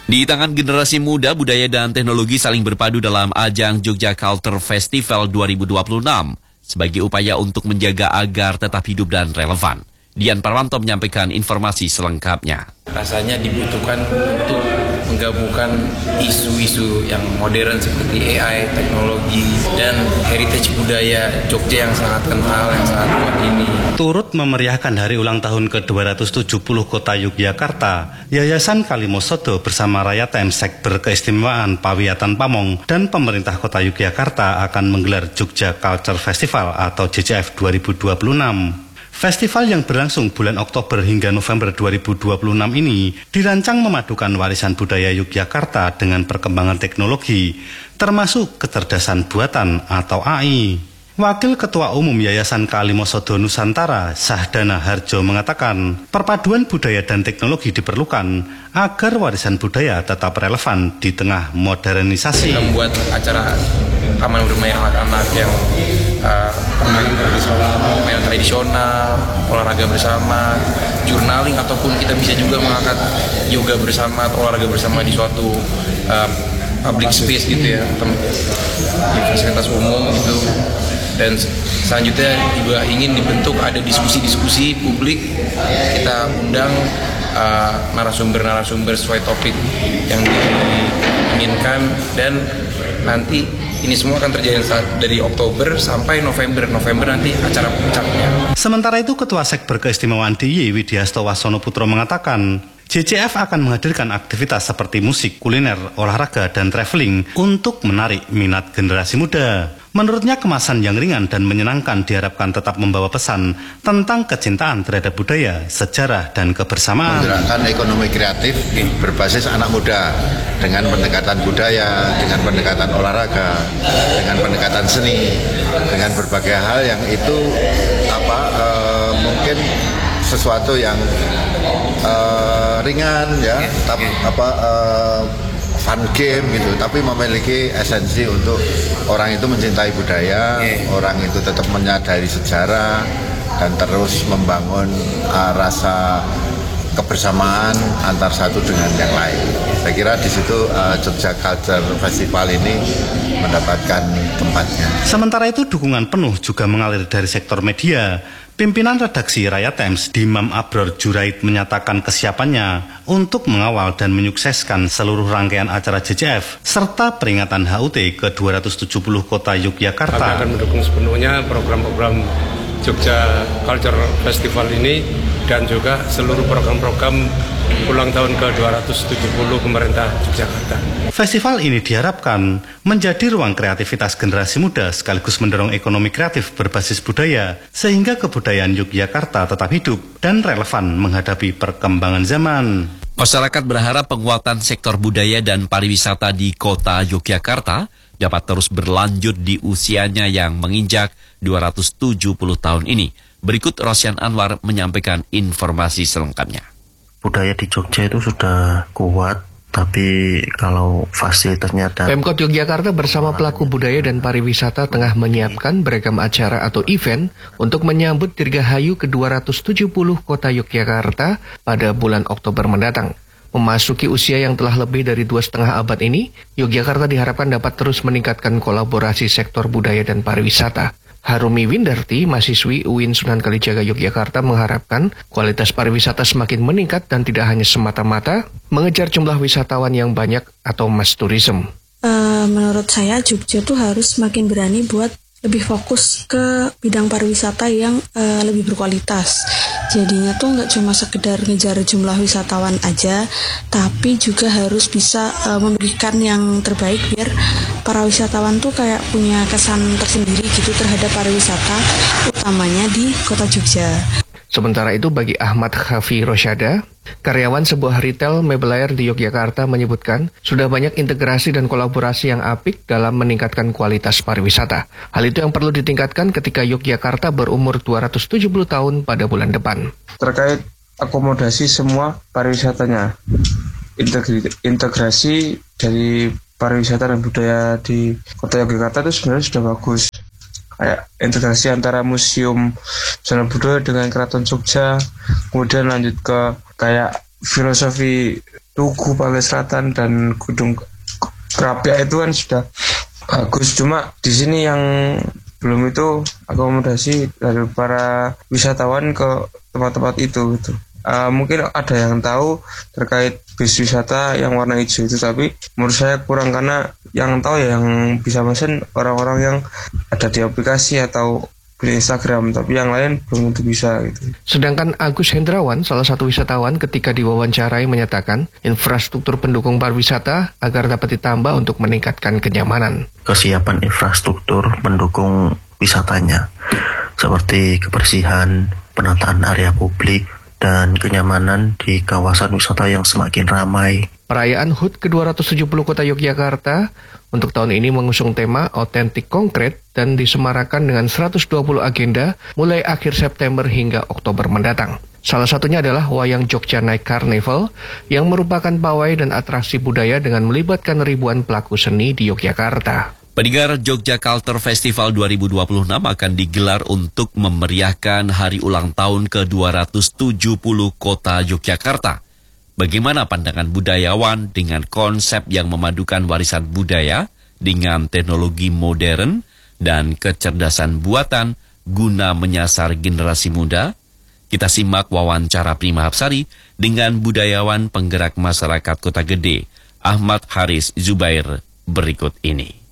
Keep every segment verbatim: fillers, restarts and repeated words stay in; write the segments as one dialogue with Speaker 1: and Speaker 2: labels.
Speaker 1: Di tangan generasi muda, budaya dan teknologi saling berpadu dalam ajang Jogja Culture Festival dua ribu dua puluh enam sebagai upaya untuk menjaga agar tetap hidup dan relevan. Dian Parwanto menyampaikan informasi selengkapnya.
Speaker 2: Rasanya dibutuhkan untuk menggabungkan isu-isu yang modern seperti A I, teknologi, dan heritage budaya Jogja yang sangat kental, yang sangat kuat ini.
Speaker 3: Turut memeriahkan hari ulang tahun ke dua ratus tujuh puluh Kota Yogyakarta, Yayasan Kalimosodo bersama Raya Temsek Berkeistimewaan Pawiatan Pamong dan pemerintah Kota Yogyakarta akan menggelar Jogja Culture Festival atau J C F dua ribu dua puluh enam. Festival yang berlangsung bulan Oktober hingga November dua ribu dua puluh enam ini dirancang memadukan warisan budaya Yogyakarta dengan perkembangan teknologi, termasuk kecerdasan buatan atau A I. Wakil Ketua Umum Yayasan Kalimosodo Nusantara, Sahdana Harjo mengatakan, perpaduan budaya dan teknologi diperlukan agar warisan budaya tetap relevan di tengah modernisasi.
Speaker 2: Kita membuat acara taman bermain anak-anak yang uh, permainan tradisional, olahraga bersama, journaling, ataupun kita bisa juga mengangkat yoga bersama atau olahraga bersama di suatu uh, public space gitu ya, di fasilitas umum gitu. Dan selanjutnya juga ingin dibentuk ada diskusi-diskusi publik, kita undang uh, narasumber-narasumber sesuai topik yang diinginkan, dan nanti ini semua akan terjadi dari Oktober sampai November. November nanti acara puncaknya.
Speaker 3: Sementara itu, Ketua Sekber Keistimewaan D I Y Widyasto Wasono Putro mengatakan, J C F akan menghadirkan aktivitas seperti musik, kuliner, olahraga, dan traveling untuk menarik minat generasi muda. Menurutnya, kemasan yang ringan dan menyenangkan diharapkan tetap membawa pesan tentang kecintaan terhadap budaya, sejarah, dan kebersamaan.
Speaker 4: Menggerakkan ekonomi kreatif berbasis anak muda dengan pendekatan budaya, dengan pendekatan olahraga, dengan pendekatan seni, dengan berbagai hal yang itu apa uh, mungkin sesuatu yang uh, ringan ya, tapi apa uh, fun game gitu, tapi memiliki esensi untuk orang itu mencintai budaya, yeah. Orang itu tetap menyadari sejarah dan terus membangun uh, rasa kebersamaan antar satu dengan yang lain. Saya kira di situ uh, Jogja Culture Festival ini mendapatkan tempatnya.
Speaker 3: Sementara itu, dukungan penuh juga mengalir dari sektor media. Pimpinan redaksi Raya Times, Dimam Abror Juraid, menyatakan kesiapannya untuk mengawal dan menyukseskan seluruh rangkaian acara J C F serta peringatan H U T ke dua ratus tujuh puluh Kota Yogyakarta.
Speaker 5: Kami akan mendukung sepenuhnya program-program Jogja Culture Festival ini dan juga seluruh program-program ulang tahun ke dua ratus tujuh puluh pemerintah Yogyakarta.
Speaker 3: Festival ini diharapkan menjadi ruang kreativitas generasi muda sekaligus mendorong ekonomi kreatif berbasis budaya sehingga kebudayaan Yogyakarta tetap hidup dan relevan menghadapi perkembangan zaman.
Speaker 1: Masyarakat berharap penguatan sektor budaya dan pariwisata di kota Yogyakarta dapat terus berlanjut di usianya yang menginjak dua ratus tujuh puluh tahun ini. Berikut Rosyan Anwar menyampaikan informasi selengkapnya.
Speaker 6: Budaya di Jogja itu sudah kuat, tapi kalau fasilitasnya ada...
Speaker 7: Pemkot Yogyakarta bersama pelaku budaya dan pariwisata tengah menyiapkan beragam acara atau event untuk menyambut Dirgahayu ke dua ratus tujuh puluh Kota Yogyakarta pada bulan Oktober mendatang. Memasuki usia yang telah lebih dari dua setengah abad ini, Yogyakarta diharapkan dapat terus meningkatkan kolaborasi sektor budaya dan pariwisata. Harumi Windarti, mahasiswi U I N Sunan Kalijaga Yogyakarta, mengharapkan kualitas pariwisata semakin meningkat dan tidak hanya semata-mata mengejar jumlah wisatawan yang banyak atau mass tourism.
Speaker 8: Uh, menurut saya Jogja tuh harus semakin berani buat lebih fokus ke bidang pariwisata yang uh, lebih berkualitas. Jadinya tuh nggak cuma sekedar ngejar jumlah wisatawan aja, tapi juga harus bisa uh, memberikan yang terbaik biar para wisatawan tuh kayak punya kesan tersendiri gitu terhadap pariwisata, utamanya di kota Jogja.
Speaker 7: Sementara itu bagi Ahmad Khafi Rosyada, karyawan sebuah retail mebelair di Yogyakarta, menyebutkan sudah banyak integrasi dan kolaborasi yang apik dalam meningkatkan kualitas pariwisata. Hal itu yang perlu ditingkatkan ketika Yogyakarta berumur dua ratus tujuh puluh tahun pada bulan depan.
Speaker 9: Terkait akomodasi semua pariwisatanya, integri- integrasi dari pariwisata dan budaya di kota Yogyakarta itu sebenarnya sudah bagus. Kayak integrasi antara museum zona budaya dengan Keraton Jogja, kemudian lanjut ke kayak filosofi Tugu Pantai Selatan dan Gedung Krapyak itu kan sudah bagus. Cuma di sini yang belum itu akomodasi dari para wisatawan ke tempat-tempat itu gitu. Uh, mungkin ada yang tahu terkait bis wisata yang warna hijau itu, tapi menurut saya kurang, karena yang tahu ya yang bisa mesen orang-orang yang ada di aplikasi atau di Instagram, tapi yang lain belum tentu bisa gitu.
Speaker 7: Sedangkan Agus Hendrawan, salah satu wisatawan, ketika diwawancarai menyatakan infrastruktur pendukung pariwisata agar dapat ditambah untuk meningkatkan kenyamanan.
Speaker 6: Kesiapan infrastruktur pendukung wisatanya seperti kebersihan, penataan area publik, dan kenyamanan di kawasan wisata yang semakin ramai.
Speaker 7: Perayaan H U T ke dua ratus tujuh puluh Kota Yogyakarta untuk tahun ini mengusung tema Otentik Konkret dan disemarakan dengan seratus dua puluh agenda mulai akhir September hingga Oktober mendatang. Salah satunya adalah Wayang Jogja Night Carnival yang merupakan pawai dan atraksi budaya dengan melibatkan ribuan pelaku seni di Yogyakarta.
Speaker 1: Pendengar, Jogja Culture Festival dua ribu dua puluh enam akan digelar untuk memeriahkan hari ulang tahun ke dua ratus tujuh puluh Kota Yogyakarta. Bagaimana pandangan budayawan dengan konsep yang memadukan warisan budaya dengan teknologi modern dan kecerdasan buatan guna menyasar generasi muda? Kita simak wawancara Prima Hapsari dengan budayawan penggerak masyarakat Kota Gede, Ahmad Haris Zubair, berikut ini.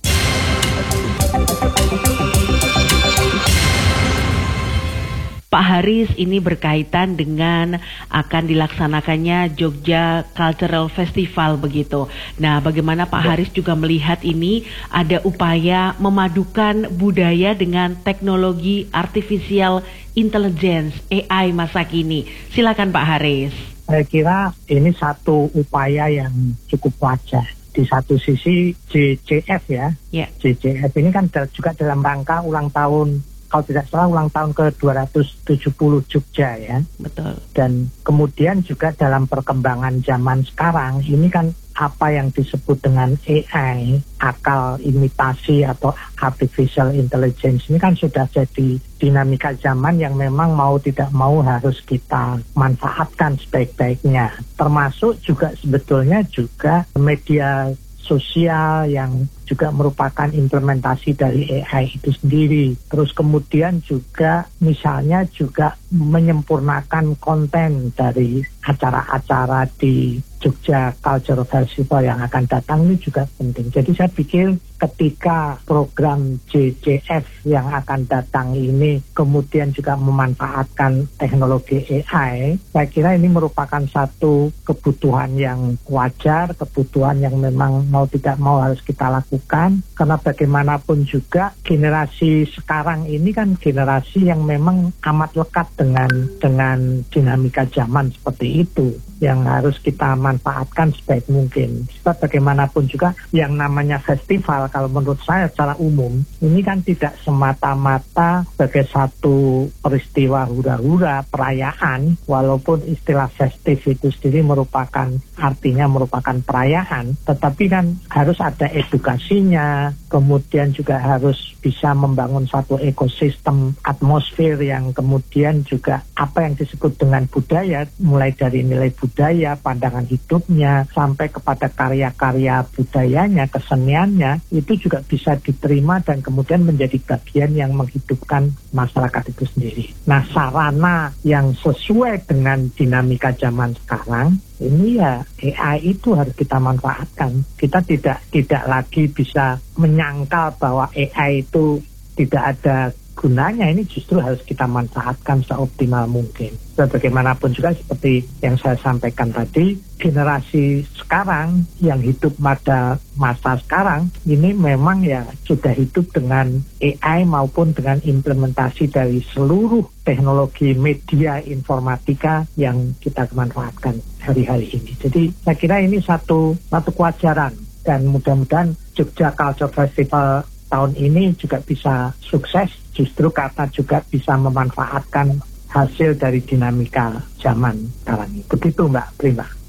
Speaker 10: Pak Haris, ini berkaitan dengan akan dilaksanakannya Jogja Cultural Festival begitu. Nah, bagaimana Pak Haris juga melihat ini ada upaya memadukan budaya dengan teknologi artificial intelligence A I masa kini. Silakan Pak Haris.
Speaker 11: Saya kira ini satu upaya yang cukup wajar. Di satu sisi J C F ya, yeah. J C F ini kan juga dalam rangka ulang tahun, kalau tidak salah ulang tahun ke dua ratus tujuh puluh Jogja ya. Betul. Dan kemudian juga dalam perkembangan zaman sekarang ini kan apa yang disebut dengan A I, akal imitasi atau artificial intelligence, ini kan sudah jadi dinamika zaman yang memang mau tidak mau harus kita manfaatkan sebaik-baiknya. Termasuk juga sebetulnya juga media sosial yang juga merupakan implementasi dari A I itu sendiri. Terus kemudian juga misalnya juga menyempurnakan konten dari acara-acara di Jogja Culture Festival yang akan datang ini juga penting. Jadi saya pikir ketika program J C F yang akan datang ini kemudian juga memanfaatkan teknologi A I, saya kira ini merupakan satu kebutuhan yang wajar, kebutuhan yang memang mau tidak mau harus kita lakukan. Karena bagaimanapun juga generasi sekarang ini kan generasi yang memang amat lekat dengan dengan dinamika zaman seperti itu, yang harus kita manfaatkan sebaik mungkin. Sebab bagaimanapun juga yang namanya festival, kalau menurut saya secara umum ini kan tidak semata-mata sebagai satu peristiwa hura-hura perayaan, walaupun istilah festif itu sendiri merupakan artinya merupakan perayaan, tetapi kan harus ada edukasinya, kemudian juga harus bisa membangun satu ekosistem atmosfer yang kemudian juga apa yang disebut dengan budaya, mulai dari nilai budaya, pandangan hidupnya, sampai kepada karya-karya budayanya, keseniannya, itu juga bisa diterima dan kemudian menjadi bagian yang menghidupkan masyarakat itu sendiri. Nah, sarana yang sesuai dengan dinamika zaman sekarang ini ya A I itu harus kita manfaatkan. Kita tidak tidak lagi bisa menyangkal bahwa A I itu tidak ada gunanya, ini justru harus kita manfaatkan seoptimal mungkin. Bagaimanapun juga seperti yang saya sampaikan tadi, generasi sekarang yang hidup pada masa sekarang ini memang ya sudah hidup dengan A I maupun dengan implementasi dari seluruh teknologi media informatika yang kita manfaatkan hari-hari ini. Jadi saya kira ini satu satu kewajaran, dan mudah-mudahan Jogja Culture Festival tahun ini juga bisa sukses justru karena juga bisa memanfaatkan hasil dari dinamika zaman sekarang ini. Begitu Mbak Prima.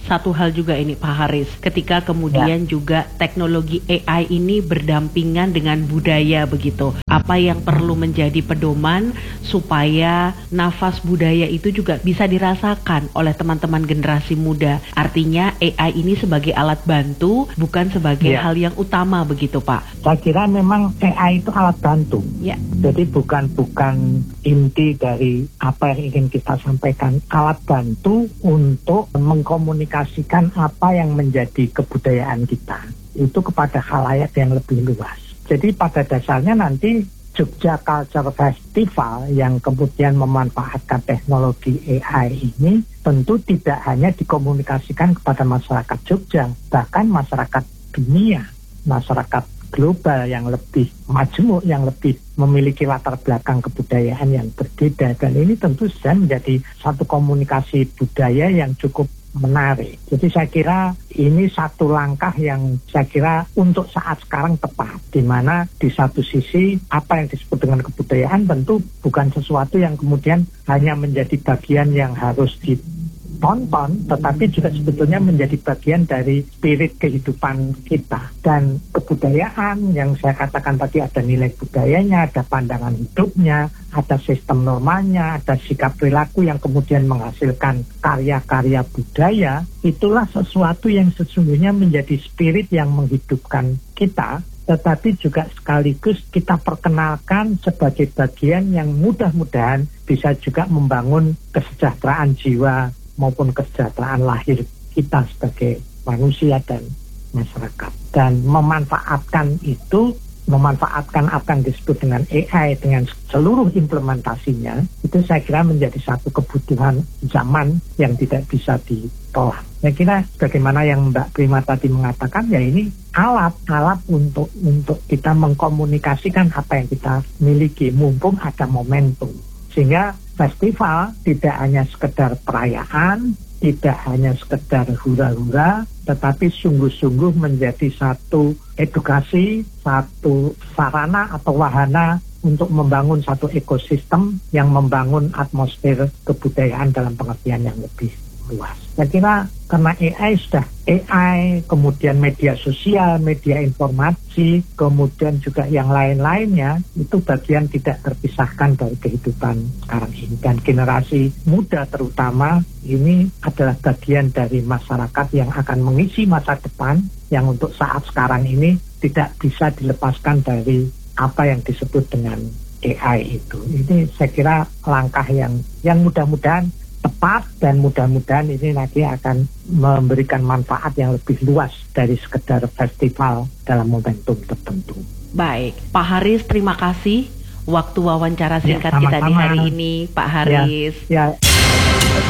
Speaker 10: satu hal juga ini Pak Haris, ketika kemudian ya. juga teknologi A I ini berdampingan dengan budaya begitu. Apa yang perlu menjadi pedoman supaya nafas budaya itu juga bisa dirasakan oleh teman-teman generasi muda. Artinya A I ini sebagai alat bantu, bukan sebagai ya. hal yang utama begitu Pak.
Speaker 11: Saya kira memang A I itu alat bantu. Ya. Jadi bukan bukan inti dari apa yang ingin kita sampaikan. Alat bantu untuk mengkomunikasikan apa yang menjadi kebudayaan kita itu kepada khalayak yang lebih luas. Jadi pada dasarnya nanti Jogja Culture Festival yang kemudian memanfaatkan teknologi A I ini tentu tidak hanya dikomunikasikan kepada masyarakat Jogja, bahkan masyarakat dunia, masyarakat global yang lebih majemuk, yang lebih memiliki latar belakang kebudayaan yang berbeda. Dan ini tentu saja menjadi satu komunikasi budaya yang cukup menarik. Jadi saya kira ini satu langkah yang saya kira untuk saat sekarang tepat, di mana di satu sisi apa yang disebut dengan kebudayaan tentu bukan sesuatu yang kemudian hanya menjadi bagian yang harus ditonton, tetapi juga sebetulnya menjadi bagian dari spirit kehidupan kita. Dan kebudayaan yang saya katakan tadi, ada nilai budayanya, ada pandangan hidupnya, ada sistem normanya, ada sikap perilaku yang kemudian menghasilkan karya-karya budaya. Itulah sesuatu yang sesungguhnya menjadi spirit yang menghidupkan kita, tetapi juga sekaligus kita perkenalkan sebagai bagian yang mudah-mudahan bisa juga membangun kesejahteraan jiwa maupun kesejahteraan lahir kita sebagai manusia dan masyarakat. Dan memanfaatkan itu, memanfaatkan apa yang disebut dengan A I dengan seluruh implementasinya, itu saya kira menjadi satu kebutuhan zaman yang tidak bisa ditolak. Saya kira bagaimana yang Mbak Prima tadi mengatakan, ya ini alat-alat untuk untuk kita mengkomunikasikan apa yang kita miliki, mumpung ada momentum. Sehingga festival tidak hanya sekedar perayaan, tidak hanya sekedar hura-hura, tetapi sungguh-sungguh menjadi satu edukasi, satu sarana atau wahana untuk membangun satu ekosistem yang membangun atmosfer kebudayaan dalam pengertian yang lebih luas. Saya kira karena A I sudah A I, kemudian media sosial, media informasi, kemudian juga yang lain-lainnya, itu bagian tidak terpisahkan dari kehidupan sekarang ini. Dan generasi muda terutama ini adalah bagian dari masyarakat yang akan mengisi masa depan, yang untuk saat sekarang ini tidak bisa dilepaskan dari apa yang disebut dengan A I itu. Ini saya kira langkah yang yang mudah-mudahan tepat, dan mudah-mudahan ini nanti akan memberikan manfaat yang lebih luas dari sekedar festival dalam momentum tertentu.
Speaker 10: Baik, Pak Haris, terima kasih waktu wawancara singkat
Speaker 11: ya,
Speaker 10: kita di hari ini, Pak Haris.
Speaker 11: Ya, ya.